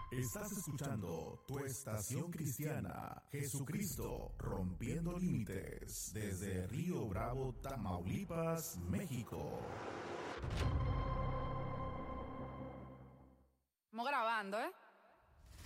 Estás escuchando tu estación cristiana, Jesucristo rompiendo límites, desde Río Bravo, Tamaulipas, México. Estamos grabando, ¿eh?